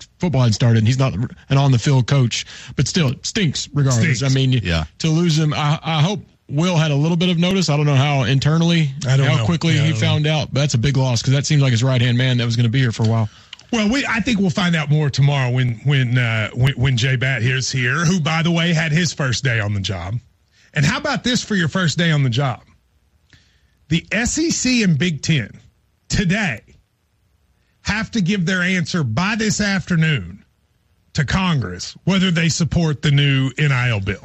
football had started, and he's not an on-the-field coach. But still, it stinks regardless. Stinks. I mean, to lose him, I hope Will had a little bit of notice. I don't know how internally, how quickly he found out. But that's a big loss because that seemed like his right-hand man that was going to be here for a while. Well, I think we'll find out more tomorrow when Jay Batt is here, who, by the way, had his first day on the job. And how about this for your first day on the job? The SEC and Big Ten today have to give their answer by this afternoon to Congress whether they support the new NIL bill.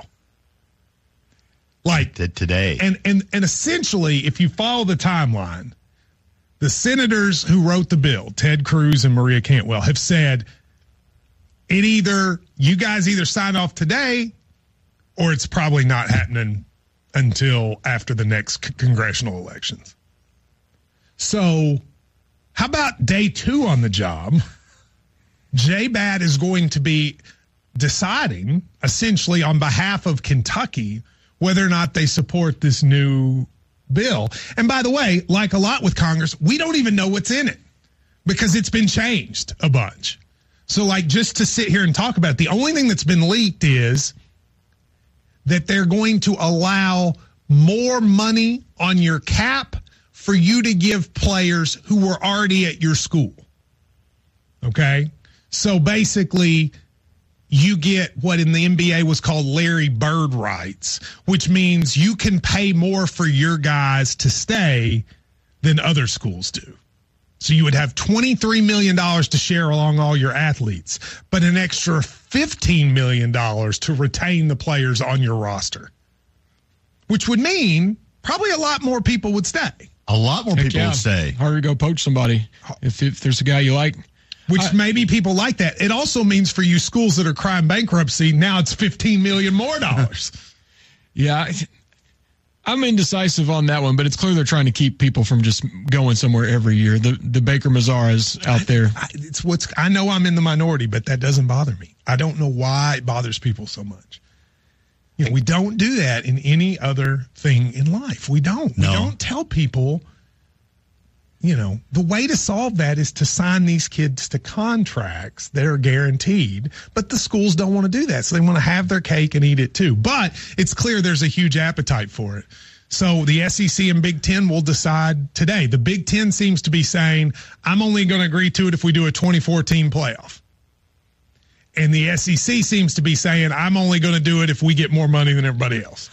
Like today. And essentially, if you follow the timeline, the senators who wrote the bill, Ted Cruz and Maria Cantwell, have said you guys either sign off today or it's probably not happening until after the next congressional elections. So how about day 2 on the job? Jay Batt is going to be deciding essentially on behalf of Kentucky whether or not they support this new bill. And by the way, like a lot with Congress, we don't even know what's in it because it's been changed a bunch. So like just to sit here and talk about it, the only thing that's been leaked is that they're going to allow more money on your cap for you to give players who were already at your school. Okay? So basically, you get what in the NBA was called Larry Bird rights, which means you can pay more for your guys to stay than other schools do. So you would have $23 million to share along all your athletes, but an extra $15 million to retain the players on your roster, which would mean probably a lot more people would stay. A lot more people would stay. Harder to go poach somebody if there's a guy you like. Which maybe people like that. It also means for you schools that are crying bankruptcy, now it's $15 million more dollars. Yeah, I'm indecisive on that one, but it's clear they're trying to keep people from just going somewhere every year. The Baker Mazzaras out there. I know I'm in the minority, but that doesn't bother me. I don't know why it bothers people so much. You know, we don't do that in any other thing in life. We don't. No. We don't tell people. You know, the way to solve that is to sign these kids to contracts that are guaranteed, but the schools don't want to do that. So they want to have their cake and eat it too. But it's clear there's a huge appetite for it. So the SEC and Big Ten will decide today. The Big Ten seems to be saying, I'm only going to agree to it if we do a 24-team playoff. And the SEC seems to be saying, I'm only going to do it if we get more money than everybody else.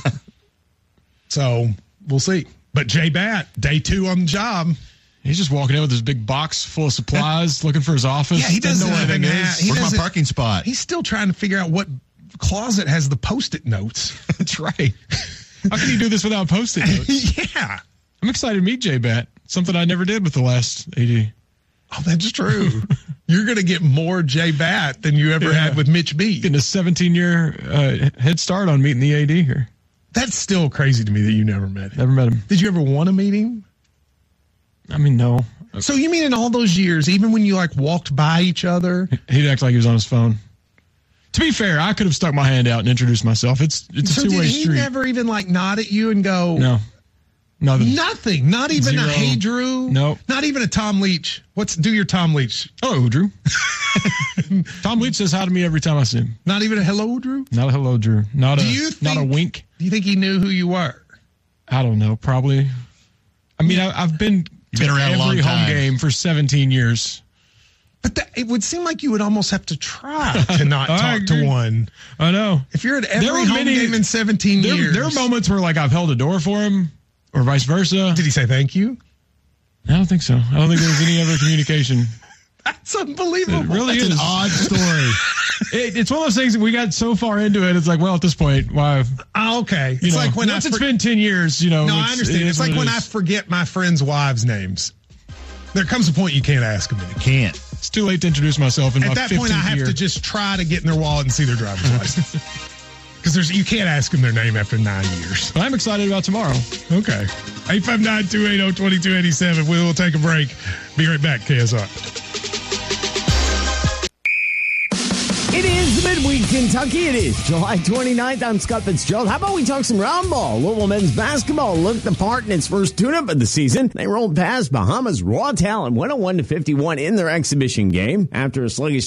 So we'll see. But Jay Batt, day 2 on the job. He's just walking in with his big box full of supplies, looking for his office. Yeah, he doesn't know anything is. Where's my parking spot? He's still trying to figure out what closet has the Post-it notes. That's right. How can you do this without Post-it notes? Yeah. I'm excited to meet Jay Batt, something I never did with the last AD. Oh, that's true. You're going to get more Jay Batt than you ever had with Mitch B. Getting a 17-year head start on meeting the AD here. That's still crazy to me that you never met him. Never met him. Did you ever want to meet him? I mean, no. So you mean in all those years, even when you like walked by each other? He'd act like he was on his phone. To be fair, I could have stuck my hand out and introduced myself. It's a two-way street. Did he never even like nod at you and go? No. Nothing. Not even Zero. a hey Drew. No. Not even a Tom Leach. Do your Tom Leach. Hello, Drew. Tom Leach says hi to me every time I see him. Not even a hello, Drew? Not a hello, Drew. Not a wink. Do you think he knew who you were? I don't know. Probably. I mean, I've been around a long every time. home game for 17 years. But it would seem like you would almost have to try to not talk to one. I know. If you're at every home game in 17 years. There are moments where like I've held a door for him or vice versa. Did he say thank you? I don't think so. I don't think there was any other communication. That's unbelievable. It really That's is an odd story. It's one of those things that we got so far into it. It's like, well, at this point, why? Okay. It's like when once it's been 10 years, No, I understand. It's like when I forget my friends' wives' names. There comes a point you can't ask them anymore. Can't. It's too late to introduce myself in my 15th year. At that point, I have to just try to get in their wallet and see their driver's license. Because you can't ask them their name after 9 years. But I'm excited about tomorrow. Okay. 859-280-2287. We will take a break. Be right back, KSR. It is the midweek Kentucky. It is July 29th. I'm Scott Fitzgerald. How about we talk some round ball? Louisville men's basketball looked the part in its first tune-up of the season. They rolled past Bahamas' raw talent 101-51 in their exhibition game after a sluggish